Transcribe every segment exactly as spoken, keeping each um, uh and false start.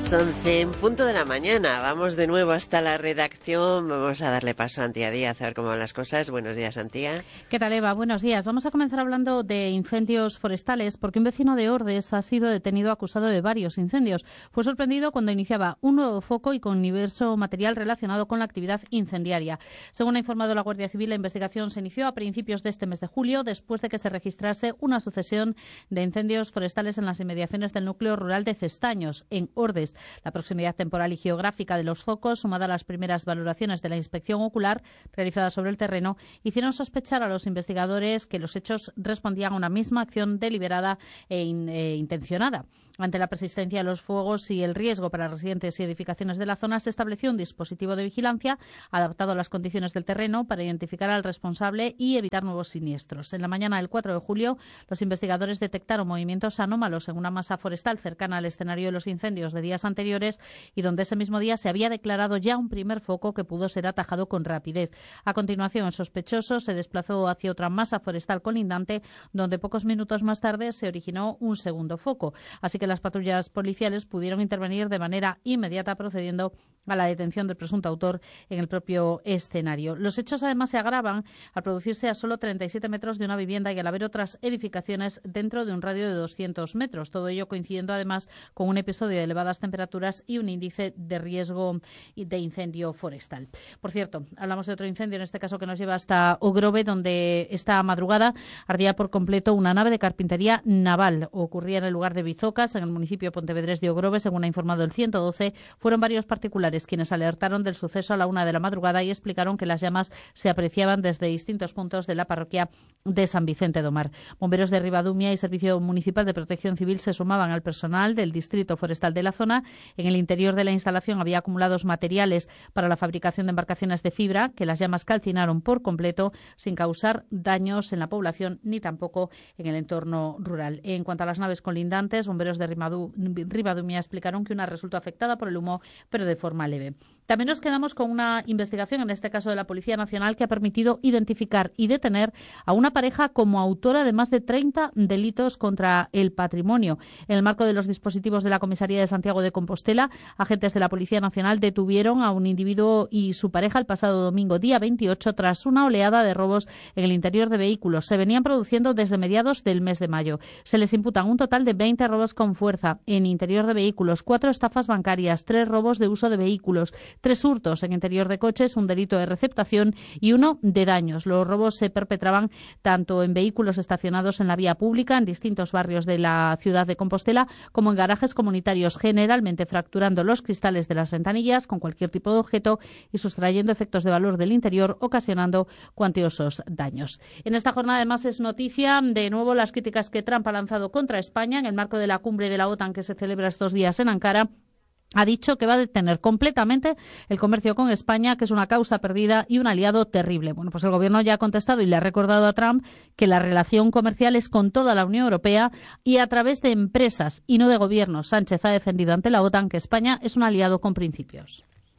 once en punto de la mañana. Vamos de nuevo hasta la redacción. Vamos a darle paso a Antía Díaz a ver cómo van las cosas. Buenos días, Antía. ¿Qué tal, Eva? Buenos días. Vamos a comenzar hablando de incendios forestales porque un vecino de Ordes ha sido detenido acusado de varios incendios. Fue sorprendido cuando iniciaba un nuevo foco y con diverso material relacionado con la actividad incendiaria. Según ha informado la Guardia Civil, la investigación se inició a principios de este mes de julio después de que se registrase una sucesión de incendios forestales en las inmediaciones del núcleo rural de Cestaños, en Ordes. La proximidad temporal y geográfica de los focos, sumada a las primeras valoraciones de la inspección ocular realizada sobre el terreno, hicieron sospechar a los investigadores que los hechos respondían a una misma acción deliberada e, in, e intencionada. Ante la persistencia de los fuegos y el riesgo para residentes y edificaciones de la zona, se estableció un dispositivo de vigilancia adaptado a las condiciones del terreno para identificar al responsable y evitar nuevos siniestros. En la mañana del cuatro de julio, los investigadores detectaron movimientos anómalos en una masa forestal cercana al escenario de los incendios de días anteriores y donde ese mismo día se había declarado ya un primer foco que pudo ser atajado con rapidez. A continuación, el sospechoso se desplazó hacia otra masa forestal colindante, donde pocos minutos más tarde se originó un segundo foco. Así que las patrullas policiales pudieron intervenir de manera inmediata, procediendo a la detención del presunto autor en el propio escenario. Los hechos además se agravan al producirse a solo treinta y siete metros de una vivienda y al haber otras edificaciones dentro de un radio de doscientos metros. Todo ello coincidiendo además con un episodio de elevadas temperaturas y un índice de riesgo de incendio forestal. Por cierto, hablamos de otro incendio, en este caso que nos lleva hasta Ogrove, donde esta madrugada ardía por completo una nave de carpintería naval. Ocurría en el lugar de Bizocas, en el municipio pontevedrés de Ogrove. Según ha informado el ciento doce, fueron varios particulares quienes alertaron del suceso a la una de la madrugada y explicaron que las llamas se apreciaban desde distintos puntos de la parroquia de San Vicente do Mar. Bomberos de Ribadumia y Servicio Municipal de Protección Civil se sumaban al personal del Distrito Forestal de la zona. En el interior de la instalación había acumulados materiales para la fabricación de embarcaciones de fibra que las llamas calcinaron por completo sin causar daños en la población ni tampoco en el entorno rural. En cuanto a las naves colindantes, bomberos de Ribadumia explicaron que una resultó afectada por el humo, pero de forma leve. También nos quedamos con una investigación, en este caso de la Policía Nacional, que ha permitido identificar y detener a una pareja como autora de más de treinta delitos contra el patrimonio. En el marco de los dispositivos de la Comisaría de Santiago de Compostela, agentes de la Policía Nacional detuvieron a un individuo y su pareja el pasado domingo, día veintiocho, tras una oleada de robos en el interior de vehículos. Se venían produciendo desde mediados del mes de mayo. Se les imputan un total de veinte robos con fuerza en interior de vehículos, cuatro estafas bancarias, tres robos de uso de vehículos, tres hurtos en interior de coches, un delito de receptación y uno de daños. Los robos se perpetraban tanto en vehículos estacionados en la vía pública en distintos barrios de la ciudad de Compostela como en garajes comunitarios, generalmente fracturando los cristales de las ventanillas con cualquier tipo de objeto y sustrayendo efectos de valor del interior, ocasionando cuantiosos daños. En esta jornada además es noticia de nuevo las críticas que Trump ha lanzado contra España en el marco de la cumbre de la OTAN que se celebra estos días en Ankara. Ha dicho que va a detener completamente el comercio con España, que es una causa perdida y un aliado terrible. Bueno, pues el Gobierno ya ha contestado y le ha recordado a Trump que la relación comercial es con toda la Unión Europea y a través de empresas y no de gobiernos. Sánchez ha defendido ante la OTAN que España es un aliado con principios.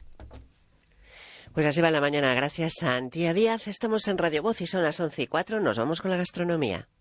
Pues así va la mañana. Gracias a Antía Díaz. Estamos en Radio Voz y son las once y cuatro. Nos vamos con la gastronomía.